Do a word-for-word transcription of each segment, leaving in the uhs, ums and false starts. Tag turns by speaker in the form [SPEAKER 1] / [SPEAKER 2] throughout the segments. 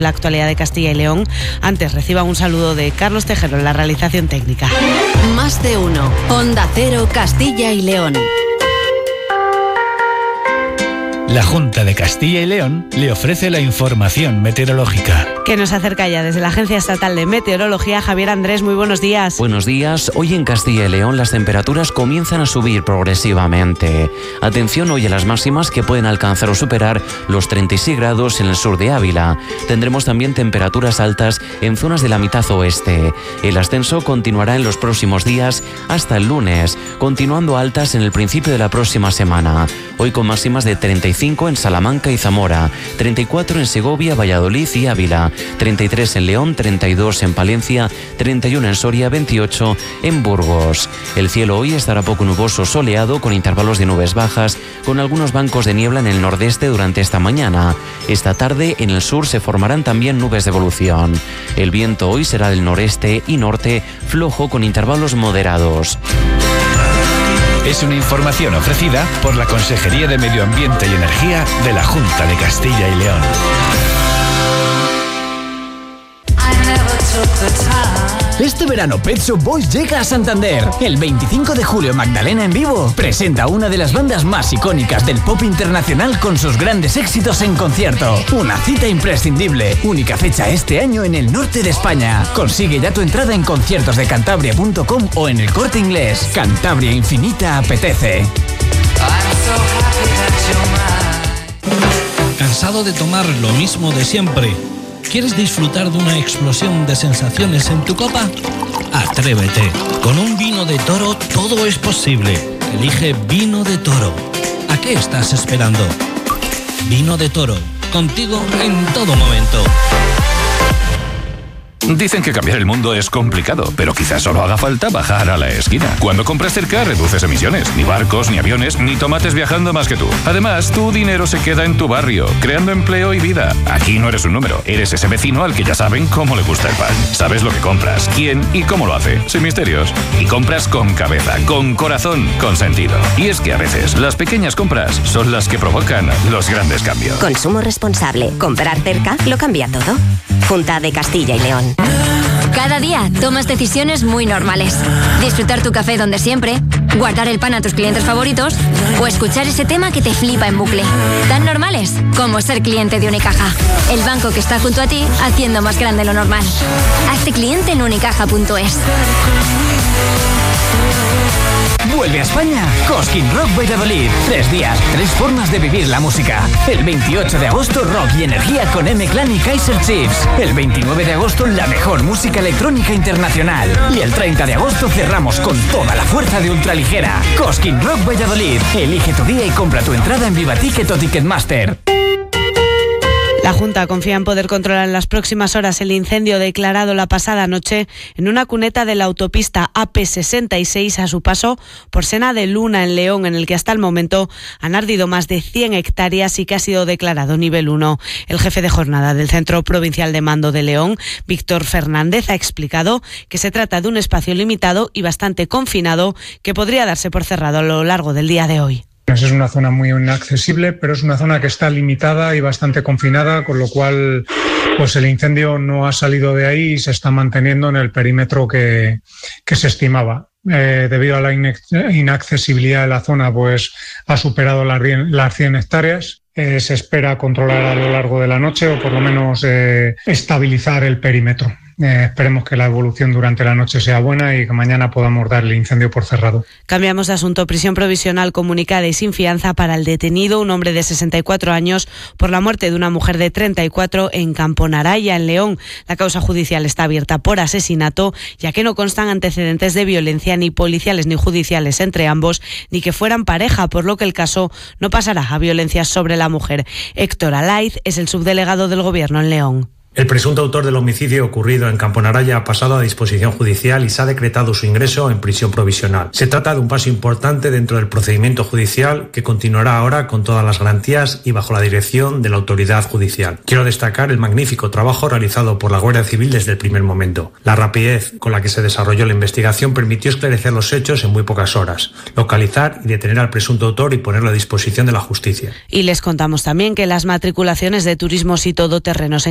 [SPEAKER 1] La actualidad de Castilla y León. Antes reciban un saludo de Carlos Tejero en la realización técnica.
[SPEAKER 2] Más de uno. Onda Cero, Castilla y León.
[SPEAKER 3] La Junta de Castilla y León le ofrece la información meteorológica.
[SPEAKER 1] Que nos acerca ya desde la Agencia Estatal de Meteorología. Javier Andrés, muy buenos días.
[SPEAKER 4] Buenos días. Hoy en Castilla y León las temperaturas comienzan a subir progresivamente. Atención hoy a las máximas que pueden alcanzar o superar los treinta y seis grados en el sur de Ávila. Tendremos también temperaturas altas en zonas de la mitad oeste. El ascenso continuará en los próximos días hasta el lunes, continuando altas en el principio de la próxima semana. Hoy con máximas de treinta y cinco en Salamanca y Zamora, treinta y cuatro en Segovia, Valladolid y Ávila, treinta y tres en León, treinta y dos en Palencia, treinta y uno en Soria, veintiocho en Burgos. El cielo hoy estará poco nuboso, soleado, con intervalos de nubes bajas, con algunos bancos de niebla en el nordeste durante esta mañana. Esta tarde en el sur se formarán también nubes de evolución. El viento hoy será del noreste y norte, flojo con intervalos moderados.
[SPEAKER 3] Es una información ofrecida por la Consejería de Medio Ambiente y Energía de la Junta de Castilla y León.
[SPEAKER 5] Este verano Pet Shop Boys llega a Santander. El veinticinco de julio Magdalena en vivo presenta una de las bandas más icónicas del pop internacional con sus grandes éxitos en concierto. Una cita imprescindible. Única fecha este año en el norte de España. Consigue ya tu entrada en conciertos de cantabria punto com o en el Corte Inglés. Cantabria Infinita apetece.
[SPEAKER 6] ¿Cansado de tomar lo mismo de siempre? ¿Quieres disfrutar de una explosión de sensaciones en tu copa? Atrévete. Con un vino de Toro todo es posible. Elige Vino de Toro. ¿A qué estás esperando? Vino de Toro. Contigo en todo momento.
[SPEAKER 7] Dicen que cambiar el mundo es complicado, pero quizás solo haga falta bajar a la esquina. Cuando compras cerca, reduces emisiones. Ni barcos, ni aviones, ni tomates viajando más que tú. Además, tu dinero se queda en tu barrio, creando empleo y vida. Aquí no eres un número, eres ese vecino al que ya saben cómo le gusta el pan. Sabes lo que compras, quién y cómo lo hace, sin misterios. Y compras con cabeza, con corazón, con sentido. Y es que a veces, las pequeñas compras son las que provocan los grandes cambios.
[SPEAKER 8] Consumo responsable. Comprar cerca lo cambia todo. Junta de Castilla y León.
[SPEAKER 9] Cada día tomas decisiones muy normales. Disfrutar tu café donde siempre, guardar el pan a tus clientes favoritos o escuchar ese tema que te flipa en bucle. Tan normales como ser cliente de Unicaja. El banco que está junto a ti haciendo más grande lo normal. Hazte cliente en unicaja punto es.
[SPEAKER 5] Vuelve a España Cosquín Rock Valladolid. Tres días, tres formas de vivir la música. El veintiocho de agosto rock y energía con M-Clan y Kaiser Chiefs. El veintinueve de agosto la mejor música electrónica internacional. Y el treinta de agosto cerramos con toda la fuerza de ultraligera. Cosquín Rock Valladolid. Elige tu día y compra tu entrada en Vivaticket o Ticketmaster.
[SPEAKER 1] La Junta confía en poder controlar en las próximas horas el incendio declarado la pasada noche en una cuneta de la autopista A P sesenta y seis a su paso por Sena de Luna en León, en el que hasta el momento han ardido más de cien hectáreas y que ha sido declarado nivel uno. El jefe de jornada del Centro Provincial de Mando de León, Víctor Fernández, ha explicado que se trata de un espacio limitado y bastante confinado que podría darse por cerrado a lo largo del día de hoy.
[SPEAKER 10] Es una zona muy inaccesible, pero es una zona que está limitada y bastante confinada, con lo cual pues el incendio no ha salido de ahí y se está manteniendo en el perímetro que, que se estimaba. Eh, debido a la inaccesibilidad de la zona, pues ha superado las cien hectáreas. Eh, se espera controlar a lo largo de la noche o por lo menos eh, estabilizar el perímetro. Eh, esperemos que la evolución durante la noche sea buena y que mañana podamos dar el incendio por cerrado.
[SPEAKER 1] Cambiamos de asunto. Prisión provisional comunicada y sin fianza para el detenido, un hombre de sesenta y cuatro años, por la muerte de una mujer de treinta y cuatro en Camponaraya, en León. La causa judicial está abierta por asesinato, ya que no constan antecedentes de violencia ni policiales ni judiciales entre ambos, ni que fueran pareja, por lo que el caso no pasará a violencias sobre la mujer. Héctor Alaiz es el subdelegado del Gobierno en León.
[SPEAKER 11] El presunto autor del homicidio ocurrido en Camponaraya ha pasado a disposición judicial y se ha decretado su ingreso en prisión provisional. Se trata de un paso importante dentro del procedimiento judicial que continuará ahora con todas las garantías y bajo la dirección de la autoridad judicial. Quiero destacar el magnífico trabajo realizado por la Guardia Civil desde el primer momento. La rapidez con la que se desarrolló la investigación permitió esclarecer los hechos en muy pocas horas, localizar y detener al presunto autor y ponerlo a disposición de la justicia.
[SPEAKER 1] Y les contamos también que las matriculaciones de turismos y todoterrenos en Castilla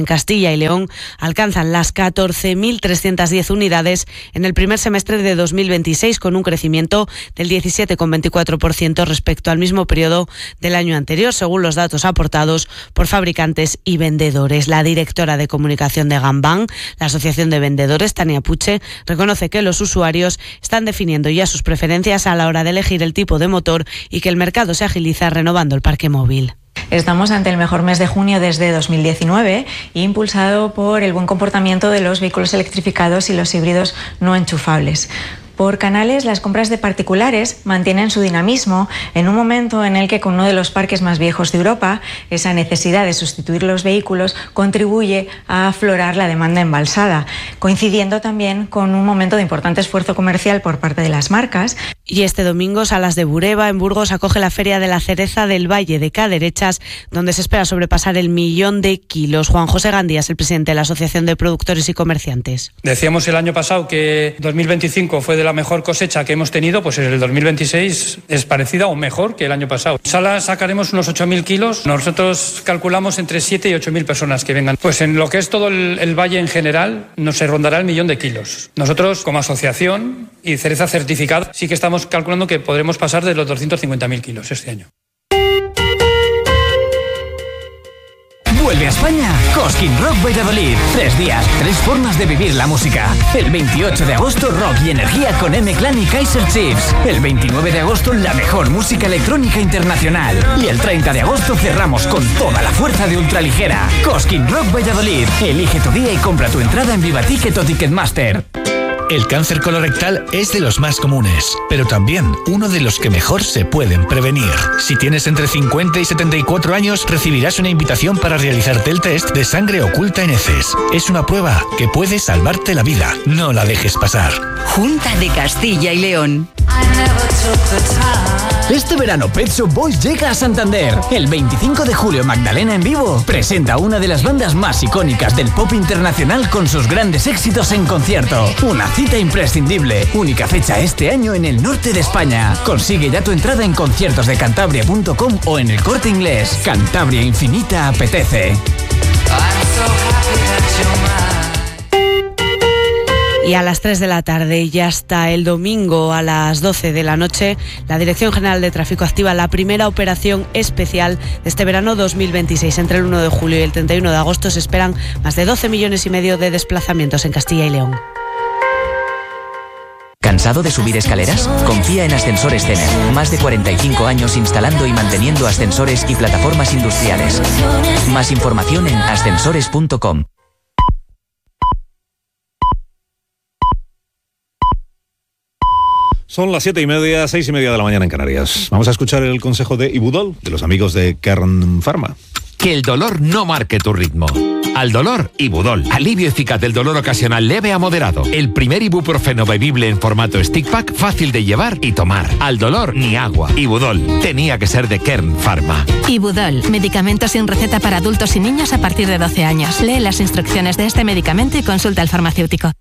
[SPEAKER 1] Castilla y León alcanzan las catorce mil trescientas diez unidades en el primer semestre de dos mil veintiséis, con un crecimiento del diecisiete coma veinticuatro por ciento respecto al mismo periodo del año anterior, según los datos aportados por fabricantes y vendedores. La directora de comunicación de Gambán, la Asociación de Vendedores, Tania Puche, reconoce que los usuarios están definiendo ya sus preferencias a la hora de elegir el tipo de motor y que el mercado se agiliza renovando el parque móvil.
[SPEAKER 12] Estamos ante el mejor mes de junio desde dos mil diecinueve, impulsado por el buen comportamiento de los vehículos electrificados y los híbridos no enchufables. Por canales, las compras de particulares mantienen su dinamismo en un momento en el que, con uno de los parques más viejos de Europa, esa necesidad de sustituir los vehículos contribuye a aflorar la demanda embalsada, coincidiendo también con un momento de importante esfuerzo comercial por parte de las marcas.
[SPEAKER 1] Y este domingo, Salas de Bureba, en Burgos, acoge la Feria de la Cereza del Valle de Caderechas, donde se espera sobrepasar el millón de kilos. Juan José Gandía es el presidente de la Asociación de Productores y Comerciantes.
[SPEAKER 13] Decíamos el año pasado que dos mil veinticinco fue de la mejor cosecha que hemos tenido, pues el dos mil veintiséis es parecida o mejor que el año pasado. Salas sacaremos unos ocho mil kilos. Nosotros calculamos entre siete y ocho mil personas que vengan. Pues en lo que es todo el, el valle en general, nos se rondará el millón de kilos. Nosotros, como asociación y cereza certificada, sí que estamos calculando que podremos pasar de los doscientos cincuenta mil kilos este año.
[SPEAKER 5] Vuelve a España Cosquín Rock Valladolid. Tres días, tres formas de vivir la música. El veintiocho de agosto, rock y energía con M-Clan y Kaiser Chiefs. El veintinueve de agosto, la mejor música electrónica internacional. Y el treinta de agosto cerramos con toda la fuerza de ultraligera. Cosquín Rock Valladolid. Elige tu día y compra tu entrada en Viva Ticket o Ticketmaster.
[SPEAKER 3] El cáncer colorectal es de los más comunes, pero también uno de los que mejor se pueden prevenir. Si tienes entre cincuenta y setenta y cuatro años, recibirás una invitación para realizarte el test de sangre oculta en heces. Es una prueba que puede salvarte la vida. No la dejes pasar.
[SPEAKER 2] Junta de Castilla y León.
[SPEAKER 5] Este verano Pet Shop Boys llega a Santander. El veinticinco de julio Magdalena en vivo presenta una de las bandas más icónicas del pop internacional con sus grandes éxitos en concierto. Una cita imprescindible. Única fecha este año en el norte de España. Consigue ya tu entrada en conciertos de cantabria punto com o en el Corte Inglés. Cantabria Infinita apetece.
[SPEAKER 1] Y a las tres de la tarde y hasta el domingo a las doce de la noche, la Dirección General de Tráfico activa la primera operación especial de este verano dos mil veintiséis. Entre el uno de julio y el treinta y uno de agosto se esperan más de doce millones y medio de desplazamientos en Castilla y León.
[SPEAKER 14] ¿Cansado de subir escaleras? Confía en Ascensores Cener. Más de cuarenta y cinco años instalando y manteniendo ascensores y plataformas industriales. Más información en ascensores punto com.
[SPEAKER 15] Son las siete y media, seis y media de la mañana en Canarias. Vamos a escuchar el consejo de Ibudol, de los amigos de Kern Pharma.
[SPEAKER 16] Que el dolor no marque tu ritmo. Al dolor, Ibudol. Alivio eficaz del dolor ocasional leve a moderado. El primer ibuprofeno bebible en formato stick pack, fácil de llevar y tomar. Al dolor, ni agua. Ibudol. Tenía que ser de Kern Pharma.
[SPEAKER 17] Ibudol. Medicamento sin receta para adultos y niños a partir de doce años. Lee las instrucciones de este medicamento y consulta al farmacéutico.